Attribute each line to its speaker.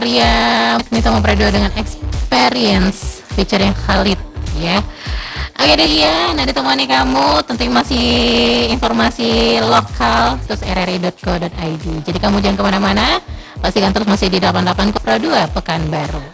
Speaker 1: Ria Nita Mempredua dengan Experience featuring Khalid ya. Oke deh ya, nah ditemani kamu tentunya masih informasi lokal terus rri.co.id. Jadi kamu jangan kemana-mana, pastikan terus masih di 88,2 Pekanbaru.